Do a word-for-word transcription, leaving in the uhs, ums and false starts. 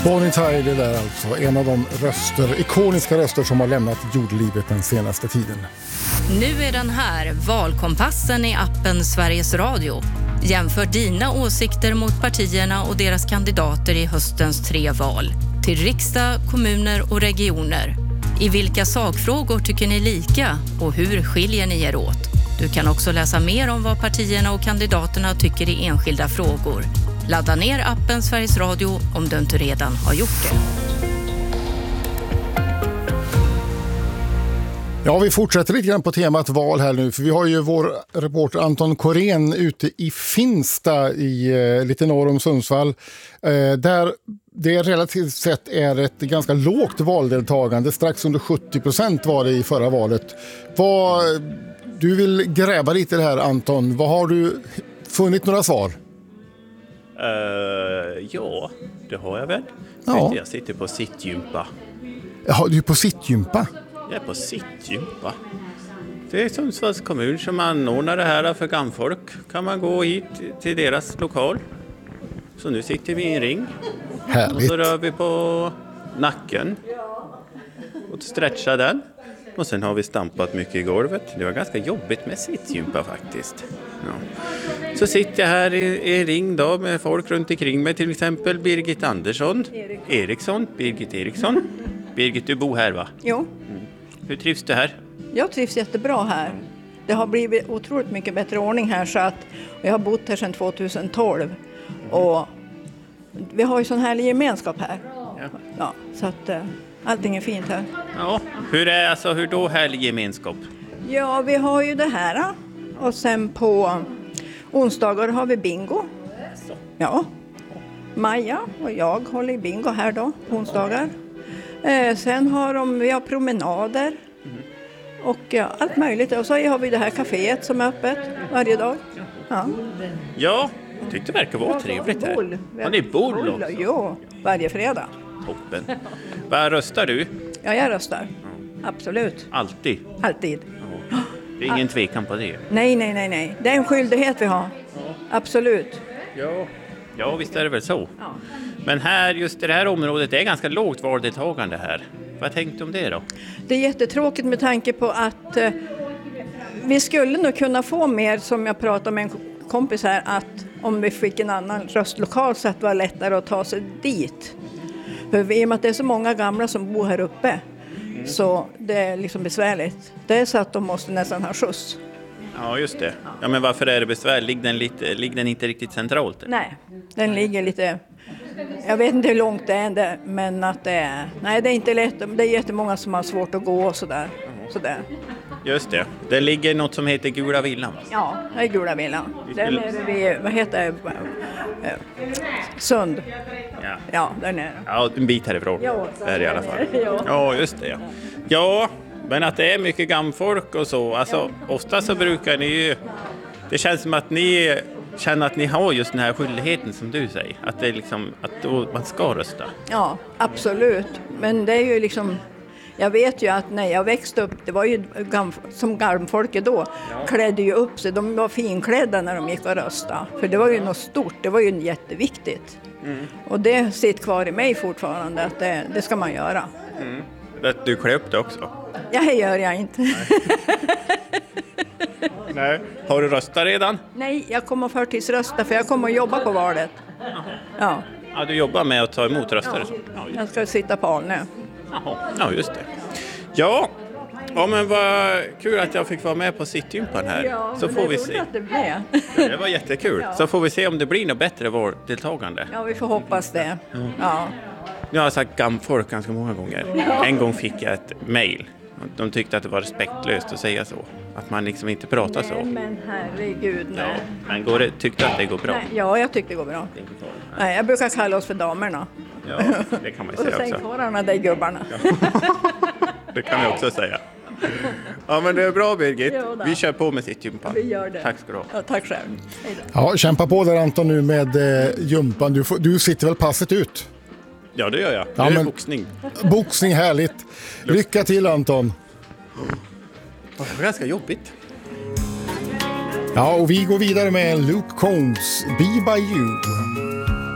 Bonnie Tyler där alltså, en av de röster, ikoniska röster som har lämnat jordlivet den senaste tiden. Nu är den här, valkompassen i appen Sveriges Radio. Jämför dina åsikter mot partierna och deras kandidater i höstens tre val. Till riksdag, kommuner och regioner. I vilka sakfrågor tycker ni lika och hur skiljer ni er åt? Du kan också läsa mer om vad partierna och kandidaterna tycker i enskilda frågor. Ladda ner appen Sveriges Radio om du inte redan har gjort det. Ja, vi fortsätter lite grann på temat val här nu, för vi har ju vår reporter Anton Korén ute i Finsta i eh, lite norr om Sundsvall, eh, där det relativt sett är ett ganska lågt valdeltagande, strax under sjuttio procent var det i förra valet. Vad, du vill gräva lite det här, Anton, vad har du funnit några svar? Uh, ja, det har jag väl. Ja. Jag sitter på sittgympa. Ja, du är på sittgympa? Jag är på sittgympa. Det är Sundsvalls kommun som anordnar det här för gamfolk. Kan man gå hit till deras lokal. Så nu sitter vi i en ring. Härligt. Och så rör vi på nacken. Och stretchar den. Och sen har vi stampat mycket i golvet. Det var ganska jobbigt med sittgympa faktiskt. Ja. Så sitter jag här i, i en ring då med folk runt omkring mig. Till exempel Birgit Andersson. Erik. Eriksson. Birgit Eriksson. Birgit, du bor här va? Jo. Mm. Hur trivs du här? Jag trivs jättebra här. Det har blivit otroligt mycket bättre ordning här, så att jag har bott här sedan tjugohundratolv. Och vi har ju sån här gemenskap här. Ja. Ja, så att uh, allting är fint här. Ja, hur är alltså hur då härlig gemenskap? Ja, vi har ju det här. Och sen på onsdagar har vi bingo. Ja. Maja och jag håller i bingo här då, på onsdagar. Eh, sen har de, vi har promenader. Mm. Och ja, allt möjligt. Och så har vi det här kaféet som är öppet varje dag. Ja, ja jag tyckte det verkar vara trevligt här. Boll. Har ni boll också? Jo, varje fredag. Toppen. Vad röstar du? Ja, jag röstar. Ja. Absolut. Alltid? Alltid. Ja. Det är ingen tvekan på det? Nej, nej, nej, nej. Det är en skyldighet vi har. Ja. Absolut. Ja. Ja, visst är det väl så. Ja. Men här, just i det här området, det är ganska lågt valdeltagande här. Vad tänkte du om det då? Det är jättetråkigt med tanke på att eh, vi skulle nog kunna få mer, som jag pratade med en kompis här, att om vi fick en annan röstlokal så att det var lättare att ta sig dit. För i och med att det är så många gamla som bor här uppe, mm. så det är liksom besvärligt. Det är så att de måste nästan ha skjuts. Ja, just det. Ja, men varför är det besvärligt? Ligger den, lite, ligger den inte riktigt centralt? Nej, den ligger lite... Jag vet inte hur långt det är, men att det är... Nej, det är inte lätt. Det är jättemånga som har svårt att gå och sådär. sådär. Just det. Det ligger något som heter Gula Villan, va? Ja, det är Gula Villan. Den är vid... Vad heter det? Sund. Ja. Ja, där nere. Ja, en bit härifrån. Ja, är det i alla fall. Ja. Ja, just det. Ja. Ja, men att det är mycket gamfolk och så. Alltså, ofta så brukar ni ju... Det känns som att ni känner att ni har just den här skyldigheten som du säger. Att det är liksom, att då man ska rösta. Ja, absolut. Men det är ju liksom... Jag vet ju att när jag växte upp, det var ju gam, som gamfolket då, ja. Klädde ju upp sig. De var finklädda när de gick och röstade. För det var ju något stort, det var ju jätteviktigt. Mm. Och det sitter kvar i mig fortfarande, att det, det ska man göra. Mm. Att du klär upp det också? Ja, det gör jag inte. Nej. Nej. Har du röstat redan? Nej, jag kommer att förtidsrösta för jag kommer att jobba på valet. Ja. Ja, du jobbar med att ta emot röstare? Ja. Ja, jag ska sitta på Alnö. Jaha. Ja, just det. Ja, ja, men vad kul att jag fick vara med på sittgympan här. Ja, så får det vi se. Att det blev. Ja, det var jättekul. Ja. Så får vi se om det blir något bättre valdeltagande. Ja, vi får hoppas det. Ja. Ja. Nu har jag sagt gamfolk ganska många gånger. Ja. En gång fick jag ett mejl. De tyckte att det var respektlöst att säga så. Att man liksom inte pratar så. Nej, men herregud, nej. Ja, men går det, tyckte att det går bra? Nej, ja, jag tyckte det går bra. Det nej, jag brukar kalla oss för damerna. Ja, det kan man ju säga också. Och sen kvararna, det är gubbarna. Ja. Det kan jag också säga. Ja, men det är bra, Birgit. Vi kör på med sitt gympa. Vi gör det. Tack ska du ha. Ja, tack själv. Ja, kämpa på där, Anton, nu med eh, gympan. Du, får, du sitter väl passet ut? Ja, det gör jag. Det ja, är men, boxning. Boxning, härligt. Lycka till, Anton. Det var ganska jobbigt. Ja, och vi går vidare med Luke Combs Be By You.